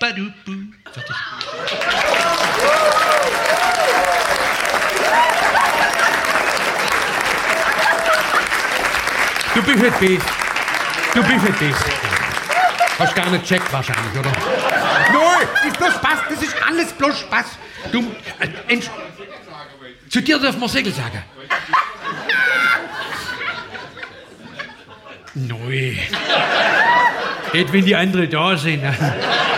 Fertig. Du bist nicht best. Hast gar nicht gecheckt wahrscheinlich, oder? Nein, ist bloß Spaß. Das ist alles bloß Spaß. Du, zu dir darf man Segel sagen. Nein. Nicht, wenn die anderen da sind.